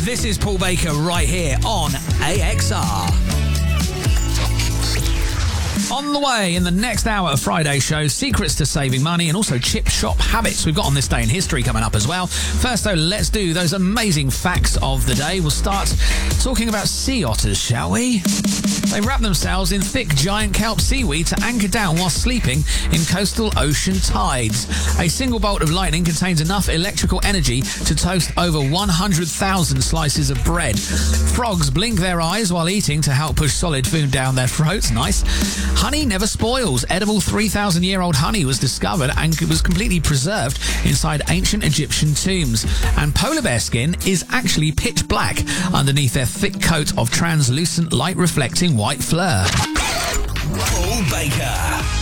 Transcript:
This is Paul Baker right here on AXR. On the way in the next hour of Friday show, secrets to saving money and also chip shop habits we've got on this day in history coming up as well. First, though, let's do those amazing facts of the day. We'll start talking about sea otters, shall we? They wrap themselves in thick, giant kelp seaweed to anchor down while sleeping in coastal ocean tides. A single bolt of lightning contains enough electrical energy to toast over 100,000 slices of bread. Frogs blink their eyes while eating to help push solid food down their throats. Nice. Honey never spoils. Edible 3,000-year-old honey was discovered and was completely preserved inside ancient Egyptian tombs. And polar bear skin is actually pitch black underneath their thick coat of translucent, light-reflecting white fur. Paul Baker.